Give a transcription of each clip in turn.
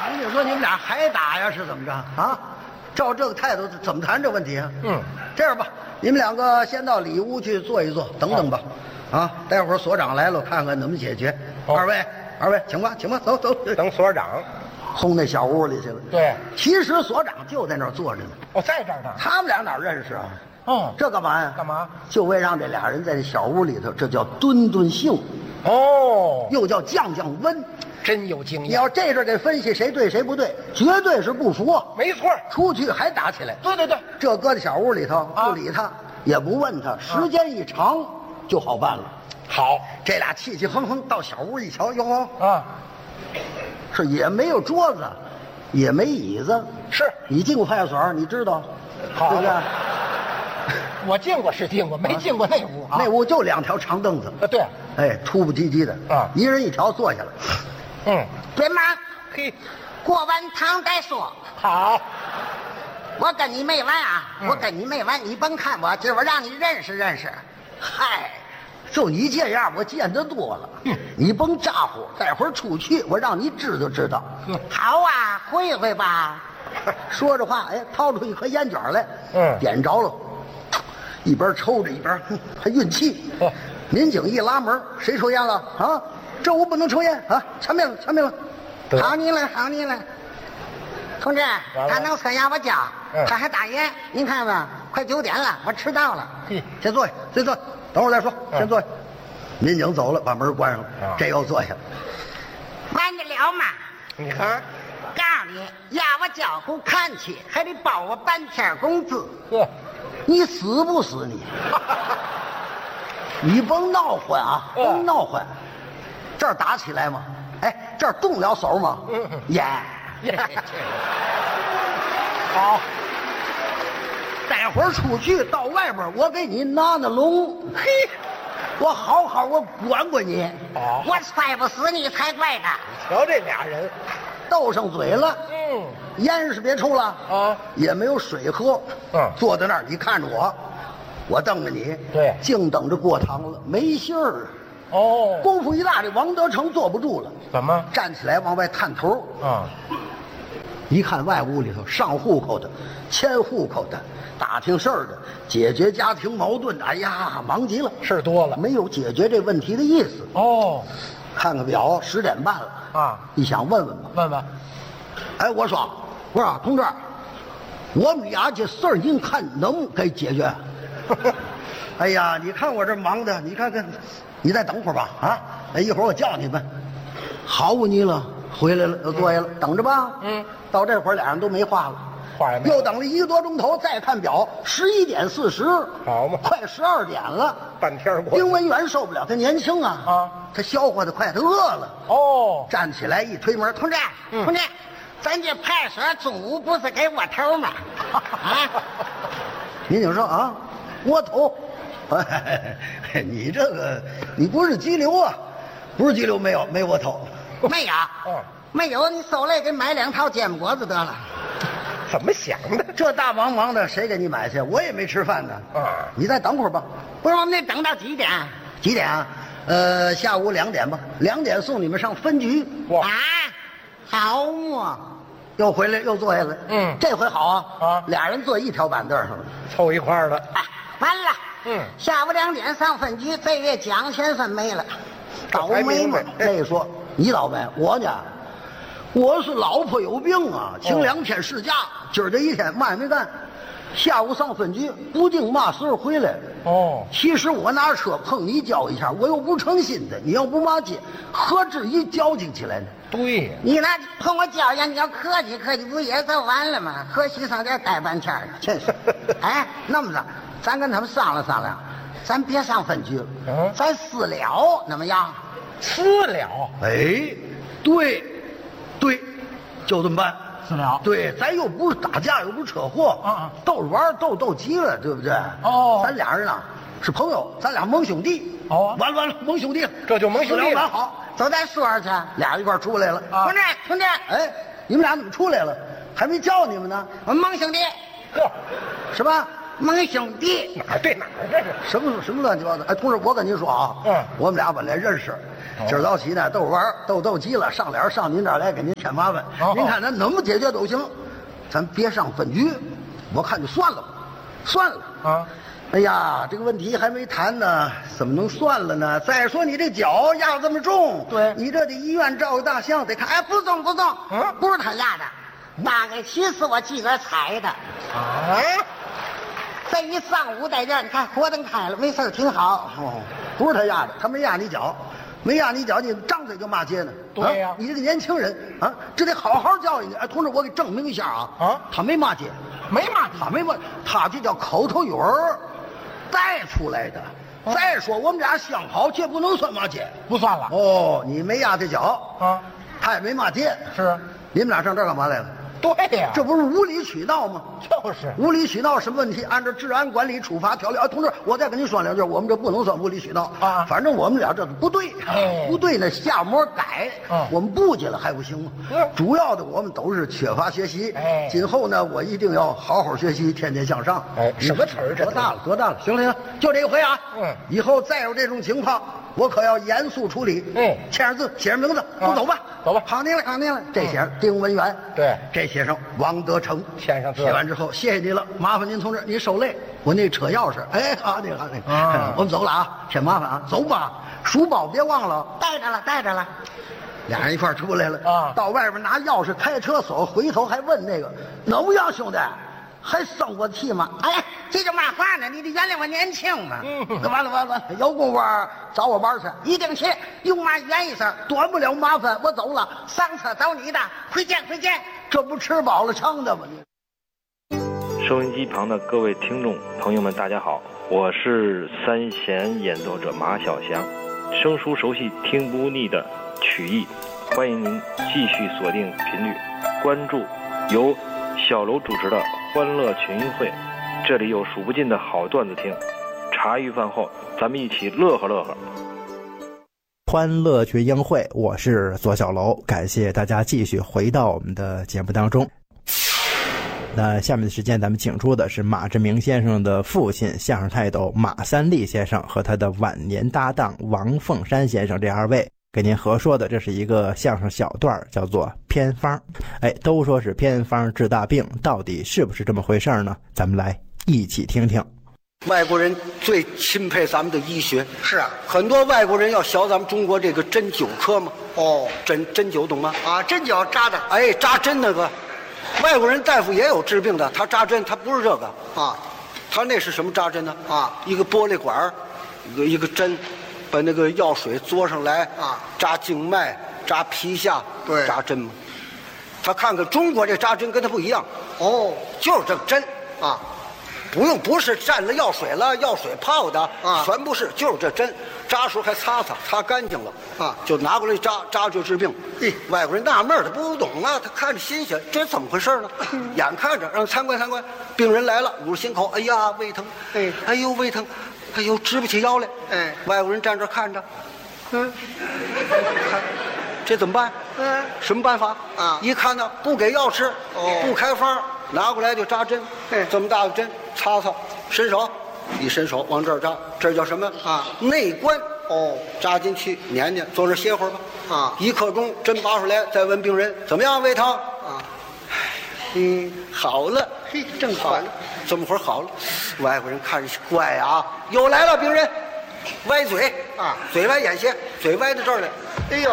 你说你们俩还打呀？是怎么着啊？照这个态度怎么谈这问题啊？这样吧，你们两个先到里屋去坐一坐，等等吧。啊，待会儿所长来了，看看怎么解决。二位，请吧，走。 等所长轰那小屋里去了。 对， 其实所长就在那儿坐着呢。 在这儿呢。 他们俩哪认识啊？这干嘛呀？ 干嘛？ 就为让这俩人在这小屋里头，这叫敦性。又叫降温。 真有经验。 你要这阵给分析谁对谁不对，绝对是不服。 没错， 出去还打起来。 对， 这搁在小屋里头，不理他，也不问他，时间一长就好办了。 好， 这俩气气哼哼到小屋一瞧，哟是也没有桌子，也没椅子。 是你进过派出所，你知道， 好， 对不对？ 我进过是进过，没进过那屋啊。 那屋就2条长凳子。 对， 突不唧唧的啊， 一人一条坐下了。 对吗？ 嘿， 过完堂再说。 好， 我跟你没完啊！我跟你没完，你甭看我，今儿我让你认识认识。嗨， 就你这样，我见得多了。你甭咋呼，待会儿出去，我让你知道。 好啊，会会吧。 说着话，掏出一颗烟卷来，点着了，一边抽着一边还运气。民警一拉门，谁抽烟了啊？这屋不能抽烟啊！全灭了。 好你了，同志，他能参加我家，他还打烟。您看吧，快9点了，我迟到了。 先坐下，等会儿再说，先坐下。民警走了，把门关上了，这又坐下了。 完得了吗？ 你看， 告诉你，压我脚骨看去，还得包我半天工资。 你死不死你？你甭闹混啊，甭闹混。这儿打起来吗？这儿动了手吗？好，待会儿出去到外边，我给你拿龙。我好好我管你。 我踹不死你才怪呢。 瞧这俩人斗上嘴了。烟是别抽了啊， 也没有水喝。坐在那儿，你看着我瞪着你。 对， 净等着过堂了，没信儿。功夫一大，这王德成坐不住了。 怎么？ 站起来往外探头。一看外屋里头上户口的、迁户口的、打听事儿的、解决家庭矛盾的，哎呀，忙极了， 事多了， 没有解决这问题的意思。看看表，10点半了啊！一想问吧。我说同志，我们家这事儿您看能给解决？哎呀，你看我这忙的，你看，你再等会儿吧啊！一会儿我叫你们。好不你了，回来了，又坐下了，等着吧。到这会儿俩人都没话了，又等了1个多钟头，再看表，11点40， 好嘛， 快12点了， 半天过。 丁文元受不了，他年轻啊，他消化的快，他饿了。站起来一推门，同志，咱这派出所中午不是给窝头吗？民警说啊，窝头，你这个你不是激流啊，不是激流，没窝头， 没有，没有，你受累给买2套煎饼果子得了。 怎么想的？ 这大忙的，谁给你买去？我也没吃饭呢。你再等会儿吧。 不是，我们得等到几点？ 几点啊？下午2点吧。2点送你们上分局。好嘛，又回来又坐下来。这回好啊。俩人坐一条板凳上了， 凑一块儿了。 完了。下午2点上分局，这月奖钱分没了。倒霉嘛。这说你倒霉，我呢？我是老婆有病啊，请2天事假，今儿这一天嘛也没干，下午上分局，不定嘛时候回来。其实我拿车碰你交一下，我又不诚心的，你要不骂街，何至于交警起来呢？ 对， 你拿碰我交一下，你要客气，不也就完了吗？何须上这待半天呢？ 真是，那么着，咱跟他们商量，咱别上分局了，咱私了，怎么样？ 私了？ 对，就这么办。 私了？ 对，咱又不是打架，又不是车祸，斗着玩斗急了，对不对？咱俩人啊是朋友，咱俩盟兄弟。完了，盟兄弟， 这就盟兄弟。 完好，走，咱说去。俩人一块出来了。 同志， 你们俩怎么出来了？还没叫你们呢。 我盟兄弟。 什么？ 盟兄弟？ 哪儿这是？ 什么乱七八糟？同志，我跟您说啊，我们俩本来认识。 今儿早起呢逗玩逗急了，上脸上您这儿来给您添麻烦。您看咱怎么解决都行，咱别上分局，我看就算了吧，算了啊。哎呀，这个问题还没谈呢，怎么能算了呢？再说你这脚压这么重， 对， 你这得医院照个大相，得看。哎，不重， 不是他压的，大概其实我自个儿踩的。 啊， 这一上午在这儿，你看火灯开了，没事挺好。 哦，不是他压的，他没压你脚，没压你脚，你张嘴就骂街呢。 对呀， 你这个年轻人啊，这得好好教育你。哎，同志，我给证明一下啊，他没骂街，他没骂，他这叫口头语儿。带出来的。再说我们俩相好，这不能算骂街， 不算了。 哦，你没压他脚啊， 他也没骂街， 是。 你们俩上这儿干嘛来了？ 对呀， 这不是无理取闹吗？ 就是无理取闹什么问题？按照治安管理处罚条例啊，同志，我再跟您说两句，我们这不能算无理取闹啊。反正我们俩这不对，不对呢，下模改，我们不去了还不行吗？主要的我们都是缺乏学习，今后呢，我一定要好好学习，天天向上。 什么词儿？这多大了？行了，就这一回啊。以后再有这种情况，我可要严肃处理。签上字，写上名字，都走吧。 走吧。 好，您了。这写上丁文元， 对， 这写上王德成， 签上字。 写完之后，谢谢你了，麻烦您同志，你受累。我那车钥匙，哎，好，那个，我们走了啊，添麻烦啊，走吧。书包别忘了， 带着了。 俩人一块出来了啊，到外边拿钥匙开车锁，回头还问那个能不要兄弟，还生过气吗？ 哎，这叫嘛话呢？你得原谅我年轻嘛。 完了，有功夫找我玩去， 一定去。用嘛原意思， 短不了麻烦，我走了， 上车找你的，回见。 这不吃饱了撑的吗？你。 收音机旁的各位听众朋友们，大家好，我是三弦演奏者马小祥，生疏熟悉听不腻的曲艺，欢迎您继续锁定频率，关注由小楼主持的欢乐群英会，这里有数不尽的好段子听，茶余饭后咱们一起乐呵。 欢乐群英会，我是左小楼，感谢大家继续回到我们的节目当中。那下面的时间咱们请出的是马志明先生的父亲相声泰斗马三立先生和他的晚年搭档王凤山先生，这二位给您合说的这是一个相声小段，叫做偏方。都说是偏方治大病，到底是不是这么回事呢？咱们来一起听听。 外国人最钦佩咱们的医学， 是啊， 很多外国人要学咱们中国这个针灸科嘛。针灸懂吗？ 啊，针灸扎的， 扎针那个，外国人大夫也有治病的，他扎针他不是这个啊，他那是什么扎针呢？啊，一个玻璃管，一个针，把那个药水嘬上来啊，扎静脉，扎皮下， 对， 扎针嘛。他看看中国这扎针跟他不一样，就是这个针啊。不是蘸了药水了，药水泡的啊，全不是，就是这针，扎时候还擦干净了啊，就拿过来扎就治病。外国人纳闷，他不懂啊，他看着新鲜，这怎么回事呢？眼看着让参观，病人来了，捂着心口，哎呀胃疼，哎呦胃疼，哎呦直不起腰来，外国人站这看着，这怎么办？什么办法啊？一看呢，不给药吃，不开方，拿过来就扎针，这么大个针，擦，伸手，一伸手往这儿扎，这叫什么啊？内关。扎进去，粘，坐那歇会儿吧。啊，1刻钟，针拔出来，再问病人怎么样，胃疼啊？好了，正好了，这么会儿好了。外国人看着怪啊，又来了病人，歪嘴啊，嘴歪眼斜，嘴歪到这儿来。哎呦！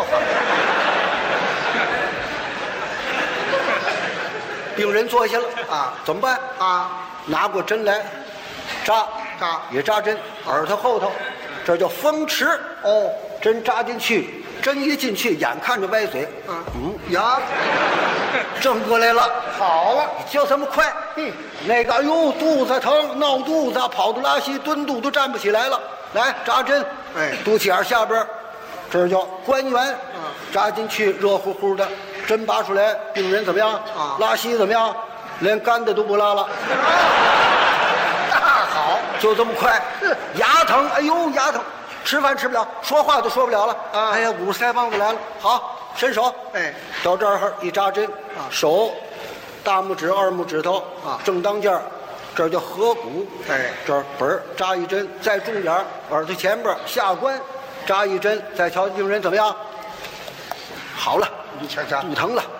病人坐下了啊，怎么办啊？拿过针来，扎也扎针，耳朵后头，这叫风池。针扎进去，针一进去，眼看着歪嘴，呀，正过来了，好了，就这么快。那个，哎呦，肚子疼，闹肚子，跑肚拉稀，蹲肚都站不起来了。来扎针，肚脐眼下边，这叫关元，扎进去，热乎乎的。针拔出来，病人怎么样啊？拉稀怎么样？连干的都不拉了。好，就这么快。牙疼，哎呦，牙疼，吃饭吃不了，说话都说不了了。哎呀，捂腮帮子来了。好，伸手，到这儿一扎针，手，大拇指、二拇指头正当间，这叫合谷。这儿本扎一针，再重点，耳朵前边下关， 扎一针，再瞧病人怎么样？好了， 你瞧瞧， 不疼了。